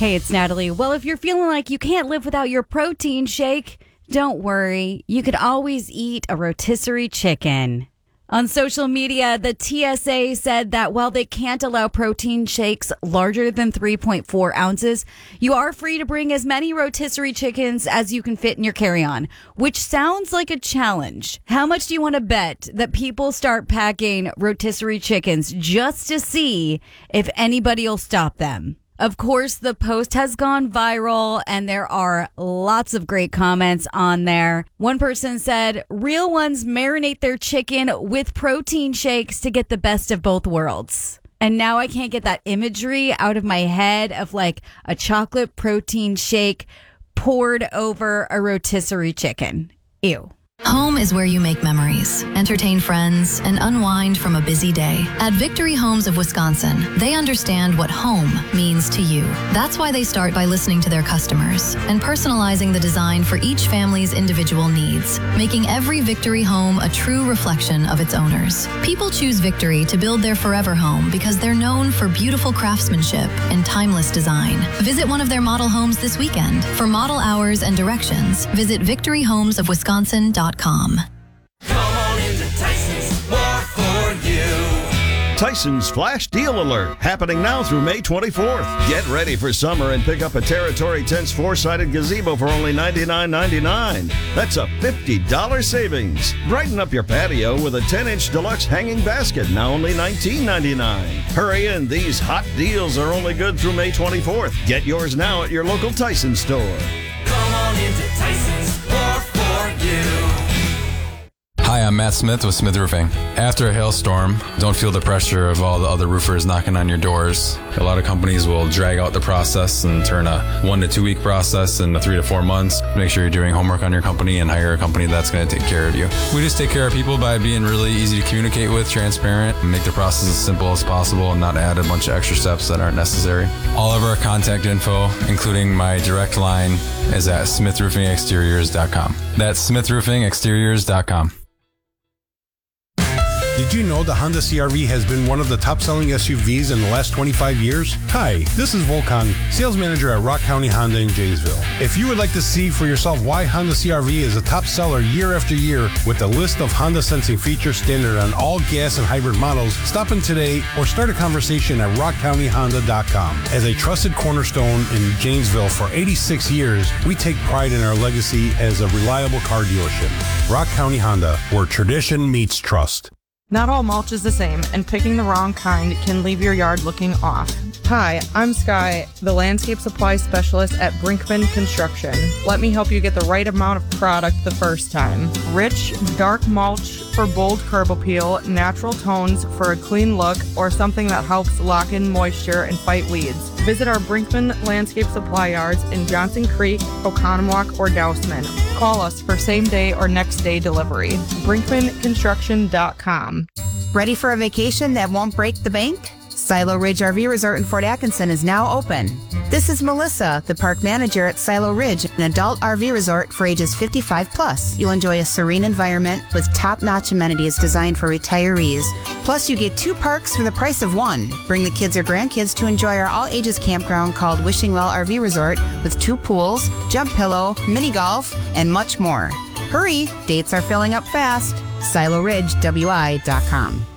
Hey, it's Natalie. Well, if you're feeling like you can't live without your protein shake, don't worry. You could always eat a rotisserie chicken. On social media, the TSA said that while they can't allow protein shakes larger than 3.4 ounces, you are free to bring as many rotisserie chickens as you can fit in your carry-on, which sounds like a challenge. How much do you want to bet that people start packing rotisserie chickens just to see if anybody will stop them? Of course, the post has gone viral and there are lots of great comments on there. One person said, real ones marinate their chicken with protein shakes to get the best of both worlds. And now I can't get that imagery out of my head of like a chocolate protein shake poured over a rotisserie chicken. Ew. Home is where you make memories, entertain friends, and unwind from a busy day. At Victory Homes of Wisconsin, they understand what home means to you. That's why they start by listening to their customers and personalizing the design for each family's individual needs, making every Victory home a true reflection of its owners. People choose Victory to build their forever home because they're known for beautiful craftsmanship and timeless design. Visit one of their model homes this weekend. For model hours and directions, visit victoryhomesofwisconsin.com. Come on into Tyson's, more for you. Tyson's Flash Deal Alert, happening now through May 24th. Get ready for summer and pick up a Territory Tents 4-sided gazebo for only $99.99. That's a $50 savings. Brighten up your patio with a 10-inch deluxe hanging basket, now only $19.99. Hurry in, these hot deals are only good through May 24th. Get yours now at your local Tyson store. Come on into Tyson's, more for you. Hi, I'm Matt Smith with Smith Roofing. After a hailstorm, don't feel the pressure of all the other roofers knocking on your doors. A lot of companies will drag out the process and turn a 1 to 2 week process into 3 to 4 months. Make sure you're doing homework on your company and hire a company that's going to take care of you. We just take care of people by being really easy to communicate with, transparent, and make the process as simple as possible and not add a bunch of extra steps that aren't necessary. All of our contact info, including my direct line, is at smithroofingexteriors.com. That's smithroofingexteriors.com. Did you know the Honda CR-V has been one of the top-selling SUVs in the last 25 years? Hi, this is Volkan, sales manager at Rock County Honda in Janesville. If you would like to see for yourself why Honda CR-V is a top seller year after year with a list of Honda sensing features standard on all gas and hybrid models, stop in today or start a conversation at rockcountyhonda.com. As a trusted cornerstone in Janesville for 86 years, we take pride in our legacy as a reliable car dealership. Rock County Honda, where tradition meets trust. Not all mulch is the same, and picking the wrong kind can leave your yard looking off. Hi, I'm Sky, the landscape supply specialist at Brinkman Construction. Let me help you get the right amount of product the first time. Rich, dark mulch for bold curb appeal, natural tones for a clean look, or something that helps lock in moisture and fight weeds. Visit our Brinkman Landscape Supply Yards in Johnson Creek, Oconomowoc, or Dousman. Call us for same-day or next-day delivery. BrinkmanConstruction.com. Ready for a vacation that won't break the bank? Silo Ridge RV Resort in Fort Atkinson is now open. This is Melissa, the park manager at Silo Ridge, an adult RV resort for ages 55 plus. You'll enjoy a serene environment with top-notch amenities designed for retirees. Plus, you get 2 parks for the price of 1. Bring the kids or grandkids to enjoy our all-ages campground called Wishing Well RV Resort with 2 pools, jump pillow, mini golf, and much more. Hurry, dates are filling up fast. SiloRidgeWI.com.